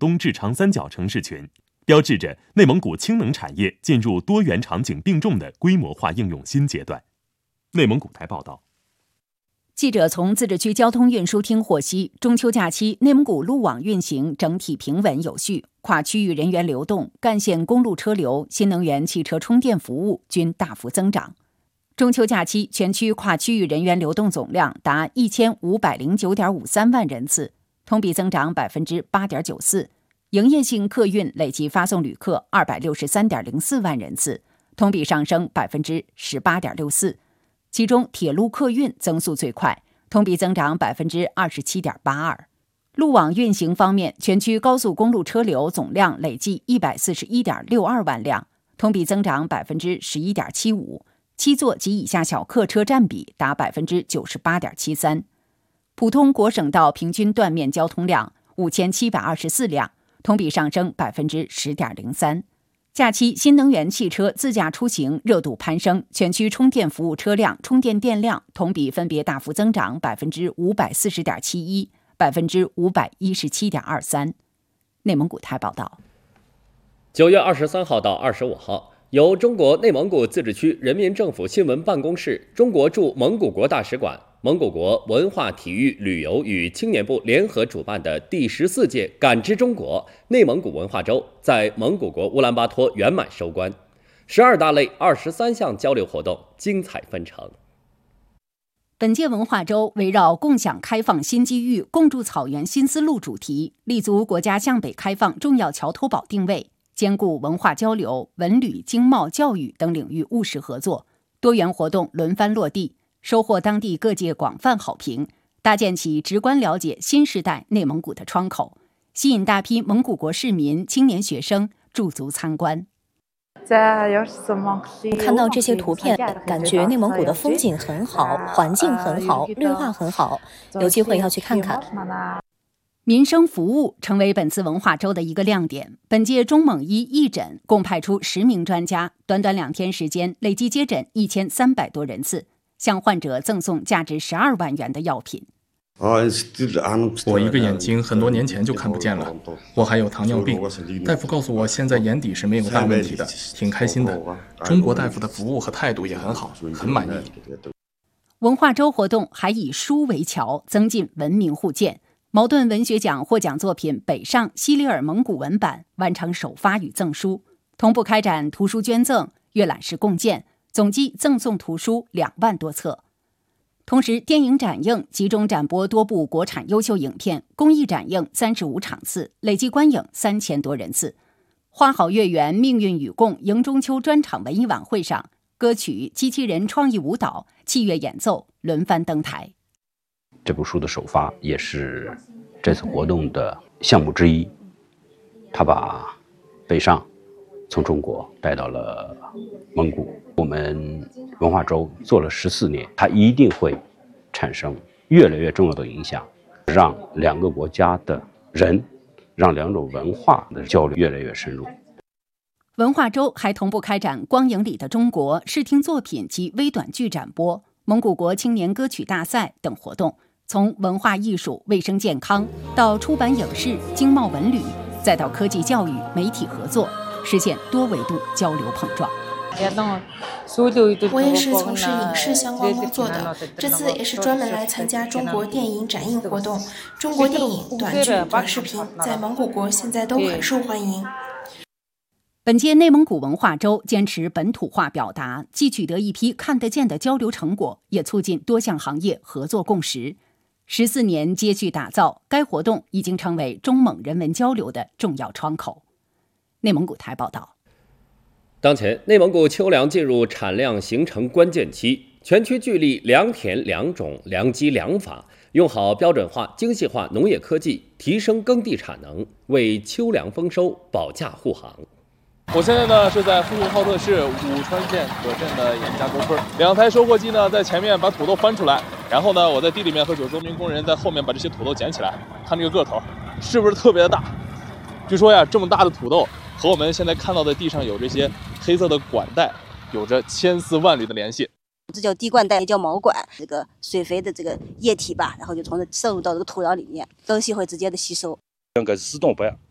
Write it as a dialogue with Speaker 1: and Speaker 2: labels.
Speaker 1: 东至长三角城市群，标志着内蒙古氢能产业进入多元场景并重的规模化应用新阶段。内蒙古台报道。
Speaker 2: 记者从自治区交通运输厅获悉，中秋假期内蒙古路网运行整体平稳有序，跨区域人员流动、干线公路车流、新能源汽车充电服务均大幅增长。中秋假期全区跨区域人员流动总量达1509.53万人次，同比增长 8.94%， 营业性客运累计发送旅客263.04万人次，同比上升 18.64%。其中铁路客运增速最快，同比增长 27.82%。路网运行方面，全区高速公路车流总量累计141.62万辆，同比增长 11.75%， 七座及以下小客车占比达 98.73%。普通国省道平均断面交通量5724辆，同比上升 10.03%。假期新能源汽车自驾出行热度攀升，全区充电服务车辆充电电量同比分别大幅增长 540.71%、517.23%。内蒙古台报道。
Speaker 3: 9月23号到25号，由中国内蒙古自治区人民政府新闻办公室、中国驻蒙古国大使馆、蒙古国文化体育旅游与青年部联合主办的第14届感知中国内蒙古文化周在蒙古国乌兰巴托圆满收官，12大类23项交流活动精彩纷呈。
Speaker 2: 本届文化周围绕共享开放新机遇、共筑草原新思路主题，立足国家向北开放重要桥头堡定位，兼顾文化交流、文旅、经贸、教育等领域务实合作，多元活动轮番落地，收获当地各界广泛好评，搭建起直观了解新时代内蒙古的窗口，吸引大批蒙古国市民、青年学生驻足参观。
Speaker 4: 看到这些图片，感觉内蒙古的风景很好，环境很好，绿化很好，有机会要去看看。
Speaker 2: 民生服务成为本次文化周的一个亮点。本届中蒙医义诊共派出10名专家，短短2天时间累计接诊1300多人次，向患者赠送价值12万元的药品。
Speaker 5: 我一个眼睛很多年前就看不见了，我还有糖尿病，大夫告诉我现在眼底是没有大问题的，挺开心的。中国大夫的服务和态度也很好，很满意。
Speaker 2: 文化周活动还以书为桥，增进文明互鉴。茅盾文学奖获奖作品《北上西里尔蒙古文版》完成首发与赠书，同步开展图书捐赠、阅览室共建，总计赠送图书2万多册。同时，电影展映集中展播多部国产优秀影片，公益展映35场次，累计观影3000多人次。花好月圆、命运与共迎中秋专场文艺晚会上，歌曲、机器人创意舞蹈、器乐演奏轮番登台。
Speaker 6: 这部书的首发也是这次活动的项目之一，他把北上从中国带到了蒙古。我们文化周做了14年，它一定会产生越来越重要的影响，让2个国家的人，让2种文化的交流越来越深入。
Speaker 2: 文化周还同步开展光影里的中国视听作品及微短剧展播、蒙古国青年歌曲大赛等活动，从文化艺术、卫生健康到出版影视、经贸文旅，再到科技教育、媒体合作，实现多维度交流碰撞。
Speaker 4: 我也是从事影视相关工作的，这次也是专门来参加中国电影展映活动。中国电影、短剧、短视频在蒙古国现在都很受欢迎。
Speaker 2: 本届内蒙古文化周坚持本土化表达，既取得一批看得见的交流成果，也促进多项行业合作共识。14年接续打造，该活动已经成为中蒙人文交流的重要窗口。内蒙古台报道。
Speaker 3: 当前，内蒙古秋粮进入产量形成关键期，全区聚力良田良种良机良法，用好标准化、精细化农业科技，提升耕地产能，为秋粮丰收保驾护航。
Speaker 7: 我现在呢是在呼和浩特市武川县可镇的盐加沟村，2台收获机呢在前面把土豆翻出来，然后呢我在地里面和9多名工人在后面把这些土豆捡起来。看这个个头，是不是特别的大？据说呀，这么大的土豆和我们现在看到的地上有这些黑色的管带有着千丝万缕的联系。
Speaker 8: 这叫滴灌带，也叫毛管，这个水肥的这个液体吧，然后就从这渗入到这个土壤里面，灯系会直接的吸收。
Speaker 9: 两个丝动板